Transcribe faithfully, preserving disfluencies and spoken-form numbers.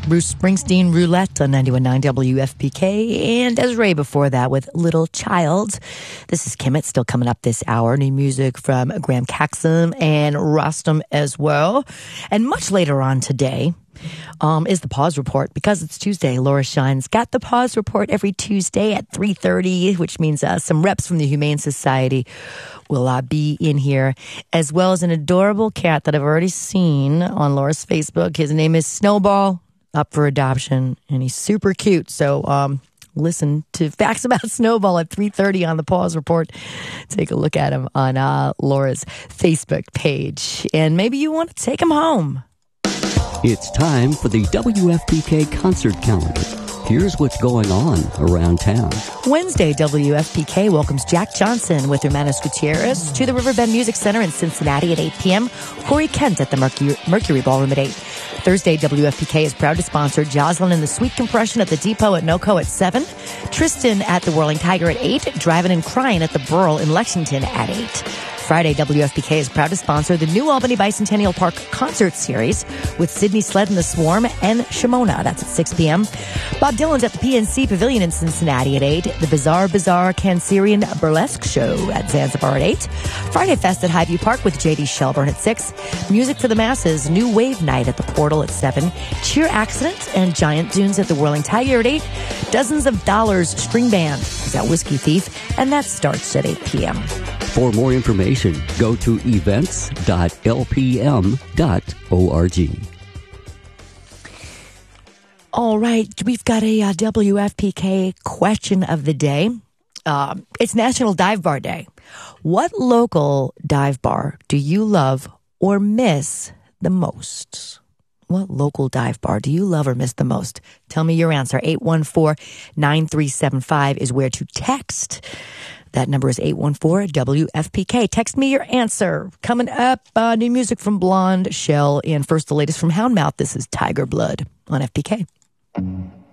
Bruce Springsteen, Roulette on ninety-one point nine W F P K, and Desiree before that with Little Child. This is Kim. It's still coming up this hour. New music from Graham Caxon and Rostam as well. And much later on today um, is the Pause Report. Because it's Tuesday, Laura Shine's got the Pause Report every Tuesday at three thirty, which means uh, some reps from the Humane Society will uh, be in here, as well as an adorable cat that I've already seen on Laura's Facebook. His name is Snowball, up for adoption, and he's super cute. So um, listen to Facts About Snowball at three thirty on the Pause Report. Take a look at him on uh, Laura's Facebook page. And maybe you want to take him home. It's time for the W F P K concert calendar. Here's what's going on around town. Wednesday, W F P K welcomes Jack Johnson with Hermanos Gutierrez to the Riverbend Music Center in Cincinnati at eight p.m. Corey Kent at the Mercury, Mercury Ballroom at eight. Thursday, W F P K is proud to sponsor Jocelyn and the Sweet Compression at the Depot at NoCo at seven. Tristan at the Whirling Tiger at eight. Driving and Crying at the Burl in Lexington at eight. Friday, W F P K is proud to sponsor the New Albany Bicentennial Park Concert Series with Sydney Sled and the Swarm and Shimona. That's at six p.m. Bob Dylan's at the P N C Pavilion in Cincinnati at eight. The Bizarre Bizarre Cancerian Burlesque Show at Zanzibar at eight. Friday Fest at Highview Park with J D Shelburne at six. Music for the Masses, New Wave Night at the Portal at seven. Cheer Accident and Giant Dunes at the Whirling Tiger at eight. Dozens of Dollars String Band is at Whiskey Thief, and that starts at eight p.m. For more information, go to events dot l p m dot org. All right, we've got a uh, W F P K question of the day. Uh, it's National Dive Bar Day. What local dive bar do you love or miss the most? What local dive bar do you love or miss the most? Tell me your answer. eight one four, nine three seven five is where to text. That number is eight one four W F P K. Text me your answer. Coming up, uh, new music from Blonde, Shell, and first the latest from Houndmouth. This is Tiger Blood on F P K.